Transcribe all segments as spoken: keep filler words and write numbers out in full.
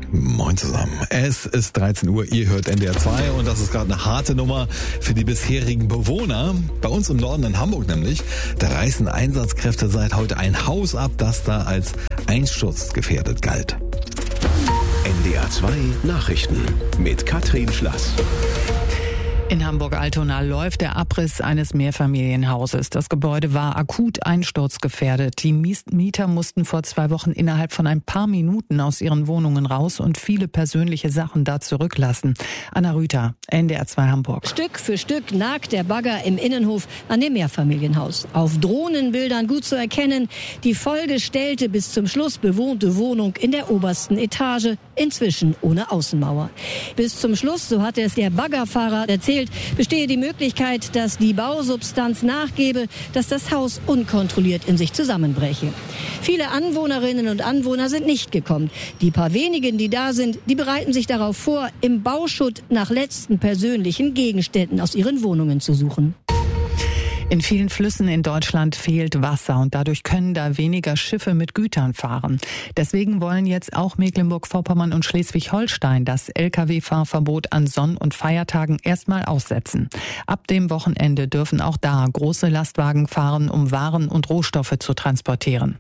Moin zusammen. Es ist dreizehn Uhr, ihr hört N D R zwei und das ist gerade eine harte Nummer für die bisherigen Bewohner. Bei uns im Norden in Hamburg nämlich, da reißen Einsatzkräfte seit heute ein Haus ab, das da als einsturzgefährdet galt. N D R zwei Nachrichten mit Katrin Schlass. In Hamburg-Altona läuft der Abriss eines Mehrfamilienhauses. Das Gebäude war akut einsturzgefährdet. Die Mieter mussten vor zwei Wochen innerhalb von ein paar Minuten aus ihren Wohnungen raus und viele persönliche Sachen da zurücklassen. Anna Rüther, N D R zwei Hamburg. Stück für Stück nagt der Bagger im Innenhof an dem Mehrfamilienhaus. Auf Drohnenbildern gut zu erkennen, die vollgestellte, bis zum Schluss bewohnte Wohnung in der obersten Etage, inzwischen ohne Außenmauer. Bis zum Schluss, so hat es der Baggerfahrer erzählt, bestehe die Möglichkeit, dass die Bausubstanz nachgebe, dass das Haus unkontrolliert in sich zusammenbreche. Viele Anwohnerinnen und Anwohner sind nicht gekommen. Die paar wenigen, die da sind, die bereiten sich darauf vor, im Bauschutt nach letzten persönlichen Gegenständen aus ihren Wohnungen zu suchen. In vielen Flüssen in Deutschland fehlt Wasser und dadurch können da weniger Schiffe mit Gütern fahren. Deswegen wollen jetzt auch Mecklenburg-Vorpommern und Schleswig-Holstein das L K W-Fahrverbot an Sonn- und Feiertagen erstmal aussetzen. Ab dem Wochenende dürfen auch da große Lastwagen fahren, um Waren und Rohstoffe zu transportieren.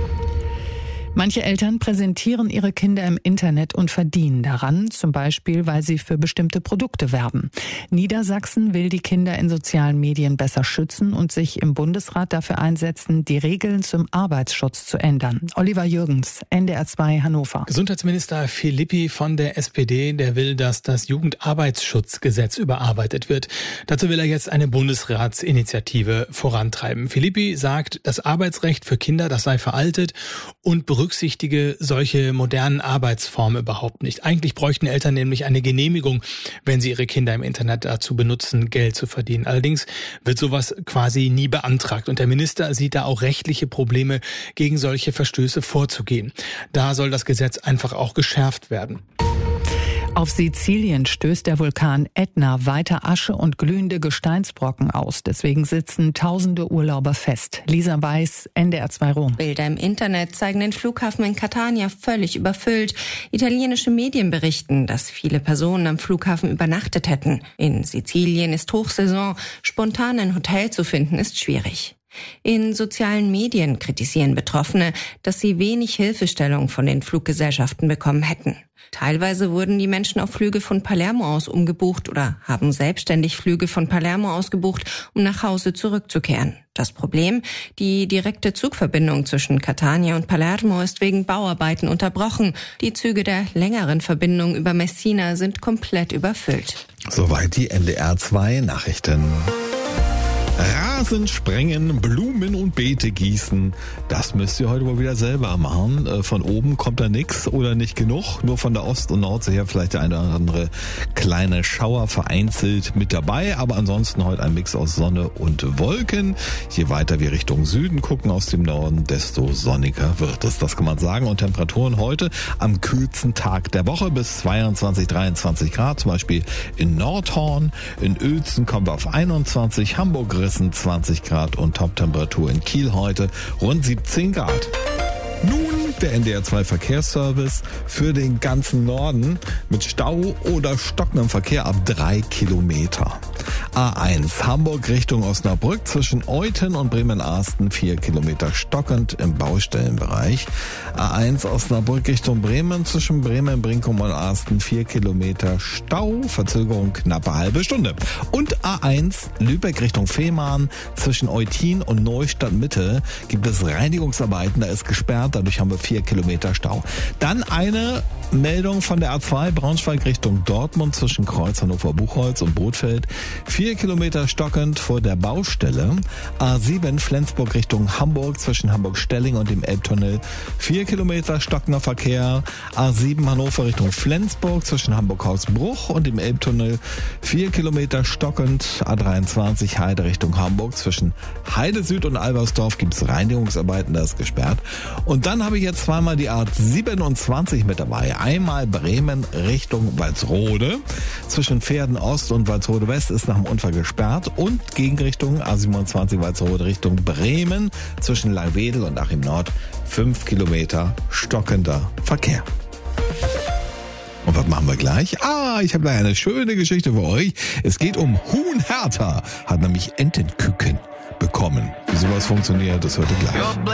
Manche Eltern präsentieren ihre Kinder im Internet und verdienen daran, zum Beispiel, weil sie für bestimmte Produkte werben. Niedersachsen will die Kinder in sozialen Medien besser schützen und sich im Bundesrat dafür einsetzen, die Regeln zum Arbeitsschutz zu ändern. Oliver Jürgens, N D R zwei Hannover. Gesundheitsminister Philippi von der S P D, der will, dass das Jugendarbeitsschutzgesetz überarbeitet wird. Dazu will er jetzt eine Bundesratsinitiative vorantreiben. Philippi sagt, das Arbeitsrecht für Kinder, das sei veraltet und berücksichtige solche modernen Arbeitsformen überhaupt nicht. Eigentlich bräuchten Eltern nämlich eine Genehmigung, wenn sie ihre Kinder im Internet dazu benutzen, Geld zu verdienen. Allerdings wird sowas quasi nie beantragt und der Minister sieht da auch rechtliche Probleme, gegen solche Verstöße vorzugehen. Da soll das Gesetz einfach auch geschärft werden. Auf Sizilien stößt der Vulkan Ätna weiter Asche und glühende Gesteinsbrocken aus. Deswegen sitzen tausende Urlauber fest. Lisa Weiß, N D R zwei Rom. Bilder im Internet zeigen den Flughafen in Catania völlig überfüllt. Italienische Medien berichten, dass viele Personen am Flughafen übernachtet hätten. In Sizilien ist Hochsaison. Spontan ein Hotel zu finden ist schwierig. In sozialen Medien kritisieren Betroffene, dass sie wenig Hilfestellung von den Fluggesellschaften bekommen hätten. Teilweise wurden die Menschen auf Flüge von Palermo aus umgebucht oder haben selbstständig Flüge von Palermo aus gebucht, um nach Hause zurückzukehren. Das Problem? Die direkte Zugverbindung zwischen Catania und Palermo ist wegen Bauarbeiten unterbrochen. Die Züge der längeren Verbindung über Messina sind komplett überfüllt. Soweit die N D R zwei Nachrichten. Rasen sprengen, Blumen und Beete gießen. Das müsst ihr heute wohl wieder selber machen. Von oben kommt da nichts oder nicht genug. Nur von der Ost- und Nordsee her vielleicht der eine oder andere kleine Schauer vereinzelt mit dabei. Aber ansonsten heute ein Mix aus Sonne und Wolken. Je weiter wir Richtung Süden gucken aus dem Norden, desto sonniger wird es. Das kann man sagen. Und Temperaturen heute am kühlsten Tag der Woche bis zweiundzwanzig, dreiundzwanzig Grad. Zum Beispiel in Nordhorn. In Uelzen kommen wir auf einundzwanzig. Hamburg zwanzig Grad und Toptemperatur in Kiel heute rund siebzehn Grad. Nun der N D R zwei Verkehrsservice für den ganzen Norden mit Stau oder stockendem Verkehr ab drei Kilometer. A eins Hamburg Richtung Osnabrück zwischen Euthen und Bremen-Arsten vier Kilometer stockend im Baustellenbereich. A eins Osnabrück Richtung Bremen zwischen Bremen, Brinkum und Arsten vier Kilometer Stau, Verzögerung knappe halbe Stunde. Und A eins Lübeck Richtung Fehmarn zwischen Eutin und Neustadt Mitte gibt es Reinigungsarbeiten, da ist gesperrt, dadurch haben wir vier Kilometer Stau. Dann eine Meldung von der A zwei Braunschweig Richtung Dortmund zwischen Kreuz Hannover-Buchholz und Bothfeld. Vier Kilometer stockend vor der Baustelle. A sieben Flensburg Richtung Hamburg zwischen Hamburg-Stelling und dem Elbtunnel. Vier Kilometer stockender Verkehr. A sieben Hannover Richtung Flensburg zwischen Hamburg-Hausbruch und dem Elbtunnel. Vier Kilometer stockend. A dreiundzwanzig Heide Richtung Hamburg zwischen Heide Süd und Albersdorf gibt es Reinigungsarbeiten, da ist gesperrt. Und dann habe ich jetzt zweimal die A siebenundzwanzig mit dabei. Einmal Bremen Richtung Walsrode. Zwischen Pferden Ost und Walsrode West ist nach dem Unfall gesperrt. Und Gegenrichtung A siebenundzwanzig Walsrode Richtung Bremen. Zwischen Langwedel und Achim Nord fünf Kilometer stockender Verkehr. Und was machen wir gleich? Ah, ich habe da eine schöne Geschichte für euch. Es geht um Huhn Hertha, hat nämlich Entenküken bekommen. Wie sowas funktioniert, das hört ihr gleich.